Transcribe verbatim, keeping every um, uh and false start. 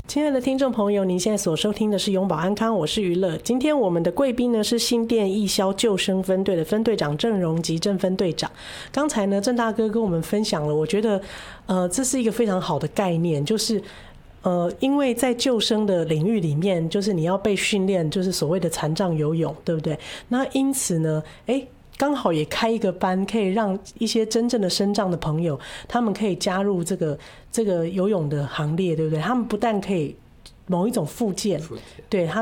亲爱的听众朋友，您现在所收听的是永保安康，我是娱乐。今天我们的贵宾呢是新店义消救生分队的分队长郑荣吉郑分队长。刚才呢郑大哥跟我们分享了，我觉得呃这是一个非常好的概念，就是呃因为在救生的领域里面，就是你要被训练，就是所谓的残障游泳，对不对？那因此呢，哎。刚好也开一个班，可以让一些真正的身障的朋友，他们可以加入这个这个游泳的行列，对不对？他们不但可以某一种复健，对他。